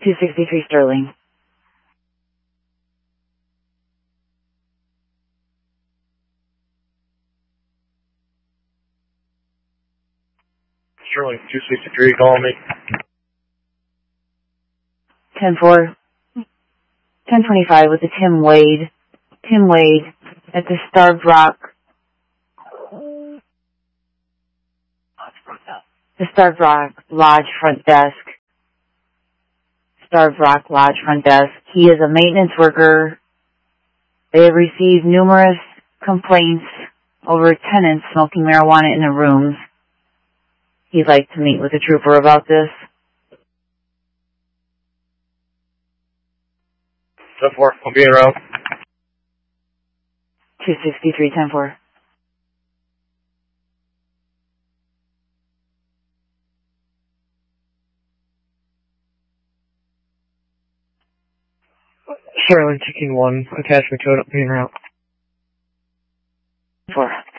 263 Sterling. Sterling 263, calling me. 10-4. 1025 with the Tim Wade. Tim Wade at the Starved Rock. The Starved Rock Lodge front desk. Starved Rock Lodge front desk. He is a maintenance worker. They have received numerous complaints over tenants smoking marijuana in the rooms. He'd like to meet with a trooper about this. 10-4, I'll be around. 263, 10-4. Sterling, checking 1, attachment code, I'll be around. 4.